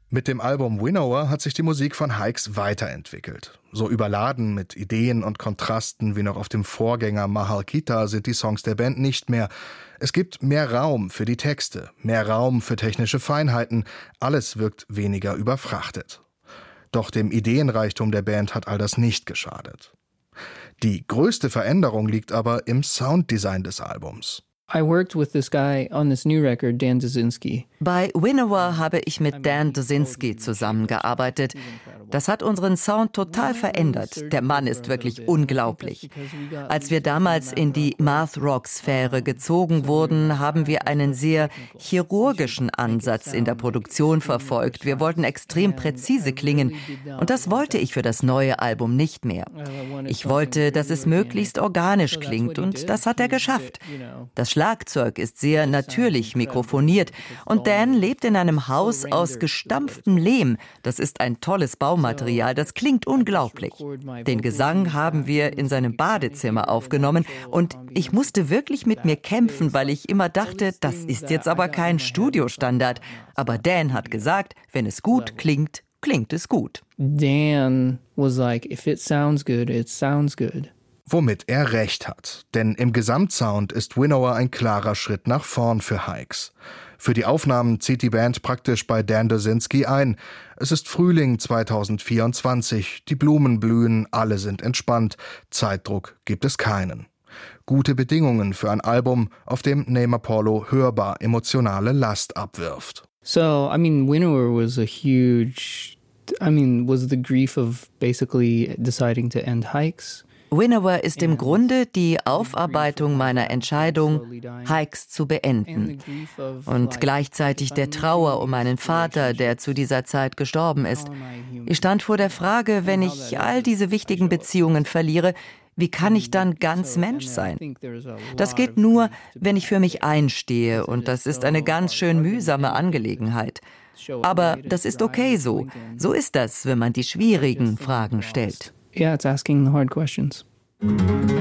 Mit dem Album Winnower hat sich die Musik von Hykes weiterentwickelt. So überladen mit Ideen und Kontrasten wie noch auf dem Vorgänger Mahalkita sind die Songs der Band nicht mehr. Es gibt mehr Raum für die Texte, mehr Raum für technische Feinheiten. Alles wirkt weniger überfrachtet. Doch dem Ideenreichtum der Band hat all das nicht geschadet. Die größte Veränderung liegt aber im Sounddesign des Albums. I worked with this guy on this new record, Dan Dzezinski. Bei Winnower habe ich mit Dan Dzezinski zusammengearbeitet. Das hat unseren Sound total verändert. Der Mann ist wirklich unglaublich. Als wir damals in die Math-Rock-Sphäre gezogen wurden, haben wir einen sehr chirurgischen Ansatz in der Produktion verfolgt. Wir wollten extrem präzise klingen. Und das wollte ich für das neue Album nicht mehr. Ich wollte, dass es möglichst organisch klingt. Und das hat er geschafft. Das Schlagzeug ist sehr natürlich mikrofoniert und Dan lebt in einem Haus aus gestampftem Lehm. Das ist ein tolles Baumaterial, das klingt unglaublich. Den Gesang haben wir in seinem Badezimmer aufgenommen und ich musste wirklich mit mir kämpfen, weil ich immer dachte, das ist jetzt aber kein Studiostandard. Aber Dan hat gesagt, wenn es gut klingt, klingt es gut. Dan was like, if it sounds good, it sounds good. Womit er recht hat, denn im Gesamtsound ist Winnower ein klarer Schritt nach vorn für Hykes. Für die Aufnahmen zieht die Band praktisch bei Dan Dzezinski ein. Es ist Frühling 2024, die Blumen blühen, alle sind entspannt, Zeitdruck gibt es keinen. Gute Bedingungen für ein Album, auf dem Name Apollo hörbar emotionale Last abwirft. So, Winnower was was the grief of basically deciding to end Hykes. Winnower ist im Grunde die Aufarbeitung meiner Entscheidung, Hykes zu beenden. Und gleichzeitig der Trauer um meinen Vater, der zu dieser Zeit gestorben ist. Ich stand vor der Frage, wenn ich all diese wichtigen Beziehungen verliere, wie kann ich dann ganz Mensch sein? Das geht nur, wenn ich für mich einstehe, und das ist eine ganz schön mühsame Angelegenheit. Aber das ist okay so. So ist das, wenn man die schwierigen Fragen stellt. Yeah, it's asking the hard questions.